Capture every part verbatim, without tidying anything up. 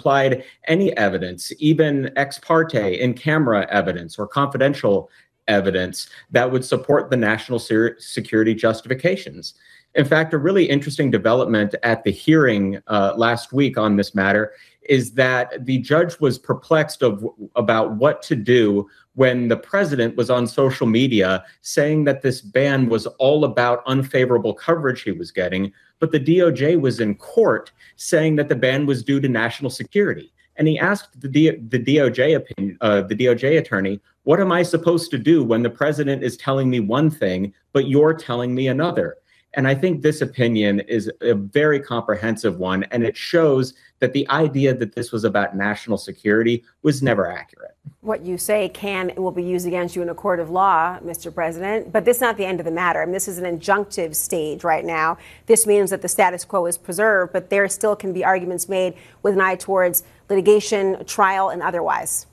supplied any evidence, even ex parte, in camera evidence or confidential evidence that would support the national security justifications. In fact, a really interesting development at the hearing uh, last week on this matter is that the judge was perplexed of, about what to do when the president was on social media saying that this ban was all about unfavorable coverage he was getting, but the D O J was in court saying that the ban was due to national security. And he asked the, D- the D O J opinion, uh, the D O J attorney, what am I supposed to do when the president is telling me one thing, but you're telling me another? And I think this opinion is a very comprehensive one, and it shows that the idea that this was about national security was never accurate. What you say can and will be used against you in a court of law, Mister President, but this is not the end of the matter. I mean, this is an injunctive stage right now. This means that the status quo is preserved, but there still can be arguments made with an eye towards litigation, trial, and otherwise.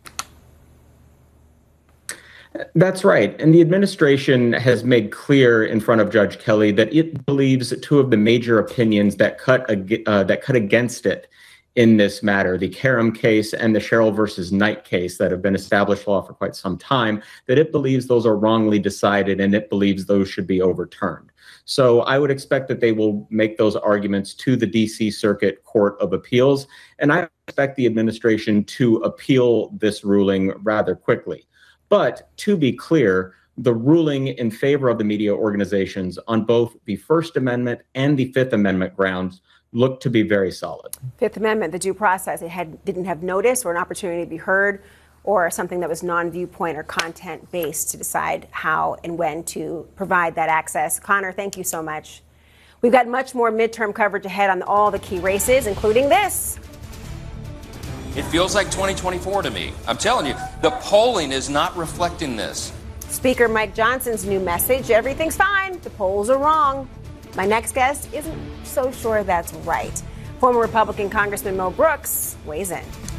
That's right. And the administration has made clear in front of Judge Kelly that it believes two of the major opinions that cut uh, that cut against it in this matter, the Karam case and the Sherrill versus Knight case that have been established law for quite some time, that it believes those are wrongly decided and it believes those should be overturned. So I would expect that they will make those arguments to the D C Circuit Court of Appeals, and I expect the administration to appeal this ruling rather quickly. But to be clear, the ruling in favor of the media organizations on both the First Amendment and the Fifth Amendment grounds look to be very solid. Fifth Amendment, the due process, it had, didn't have notice or an opportunity to be heard or something that was non-viewpoint or content-based to decide how and when to provide that access. Connor, thank you so much. We've got much more midterm coverage ahead on all the key races, including this. It feels like twenty twenty-four to me. I'm telling you, the polling is not reflecting this. Speaker Mike Johnson's new message, everything's fine, the polls are wrong. My next guest isn't so sure that's right. Former Republican Congressman Mo Brooks weighs in.